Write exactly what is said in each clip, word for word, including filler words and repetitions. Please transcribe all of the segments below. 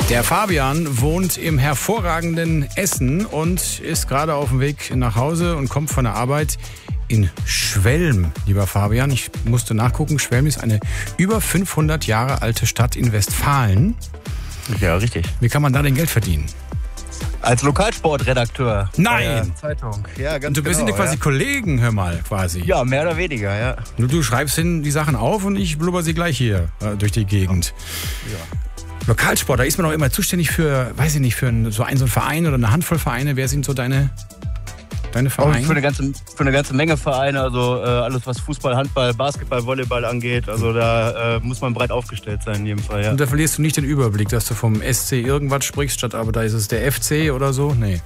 Der Fabian wohnt im hervorragenden Essen und ist gerade auf dem Weg nach Hause und kommt von der Arbeit in Schwelm, lieber Fabian. Ich musste nachgucken, Schwelm ist eine über fünfhundert Jahre alte Stadt in Westfalen. Ja, richtig. Wie kann man da denn Geld verdienen? Als Lokalsportredakteur. Nein! Zeitung. Ja, ganz Und du bist genau, ja quasi ja. Kollegen, hör mal, quasi. Ja, mehr oder weniger, ja. Nur du schreibst hin die Sachen auf und ich blubber sie gleich hier äh, durch die Gegend. Ja. Lokalsport, da ist man auch immer zuständig für, weiß ich nicht, für ein, so einen so einen Verein oder eine Handvoll Vereine. Wer sind so deine, deine Vereine? Auch für eine ganze, für eine ganze Menge Vereine, also äh, alles was Fußball, Handball, Basketball, Volleyball angeht. Also da äh, muss man breit aufgestellt sein in jedem Fall, ja. Und da verlierst du nicht den Überblick, dass du vom S C irgendwas sprichst, statt aber da ist es der F C oder so? Nee.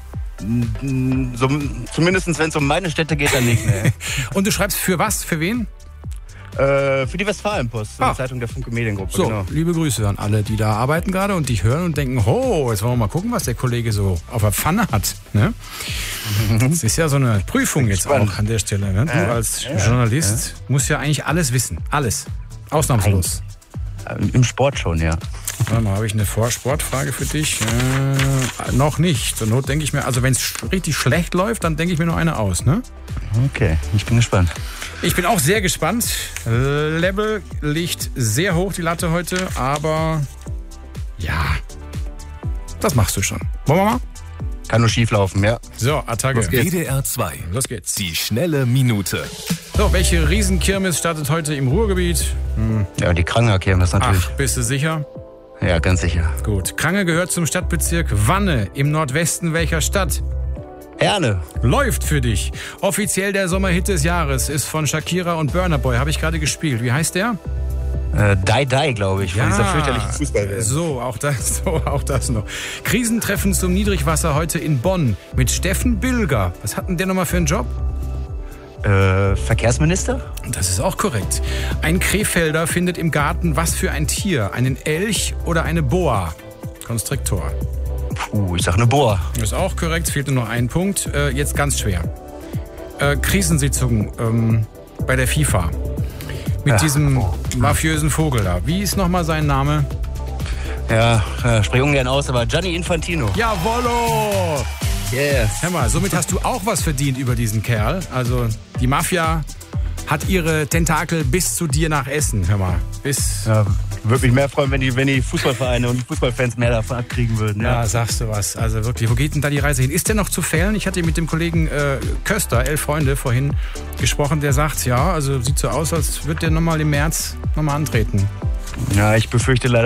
So, zumindest wenn es um meine Städte geht, dann nicht. Nee. Und du schreibst für was? Für wen? Äh, für die Westfalenpost, Ah. eine Zeitung der Funke Mediengruppe. So, Genau. liebe Grüße an alle, die da arbeiten gerade und dich hören und denken, ho, jetzt wollen wir mal gucken, was der Kollege so auf der Pfanne hat. Ne? Das ist ja so eine Prüfung jetzt Spannend. auch an der Stelle. Ne? Du Ja, als ja, Journalist musst ja eigentlich alles wissen. Alles. Ausnahmslos. Im Sport schon, ja. Warte mal, habe ich eine Vorsportfrage für dich? Äh, noch nicht. Zur Not denke ich mir, also wenn es richtig schlecht läuft, dann denke ich mir noch eine aus, ne? Okay, ich bin gespannt. Ich bin auch sehr gespannt. Level liegt sehr hoch, die Latte heute, aber ja, das machst du schon. Wollen wir mal? Kann nur schief laufen, ja. So, Attacke. W D R zwei. Los geht's. Die schnelle Minute. So, welche Riesenkirmes startet heute im Ruhrgebiet? Ja, die Kranger-Kirmes natürlich. Ach, bist du sicher? Ja, ganz sicher. Gut. Krange gehört zum Stadtbezirk Wanne im Nordwesten welcher Stadt? Herne. Läuft für dich. Offiziell der Sommerhit des Jahres ist von Shakira und Burna Boy. Habe ich gerade gespielt. Wie heißt der? Äh, Die Die, glaube ich, von dieser fürchterlichen Fußballwelt. So, auch das, so, auch das noch. Krisentreffen zum Niedrigwasser heute in Bonn mit Steffen Bilger. Was hat denn der nochmal für einen Job? Äh, Verkehrsminister? Das ist auch korrekt. Ein Krefelder findet im Garten was für ein Tier? Einen Elch oder eine Boa? Konstriktor. Puh, ich sag eine Boa. Das ist auch korrekt, fehlt nur noch ein Punkt. Äh, jetzt ganz schwer. Äh, Krisensitzung ähm, bei der FIFA. Mit Ja. diesem mafiösen Vogel da. Wie ist nochmal sein Name? Ja, äh, sprich ungern aus, aber Gianni Infantino. Jawollo! Yes. Hör mal, somit hast du auch was verdient über diesen Kerl. Also die Mafia hat ihre Tentakel bis zu dir nach Essen. Hör mal, bis... Ja, würde mich mehr freuen, wenn die, wenn die Fußballvereine und die Fußballfans mehr davon abkriegen würden. Ja, Ja. sagst du was. Also wirklich, wo geht denn da die Reise hin? Ist der noch zu fällen? Ich hatte mit dem Kollegen äh, Köster, Elf Freunde, vorhin gesprochen. Der sagt, ja, also sieht so aus, als wird der nochmal im März nochmal antreten. Ja, ich befürchte leider.